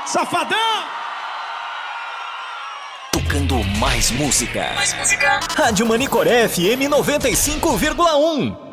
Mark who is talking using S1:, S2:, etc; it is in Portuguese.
S1: Safadão!
S2: Tocando mais música. Mais música. Rádio Manicoré FM 95,1.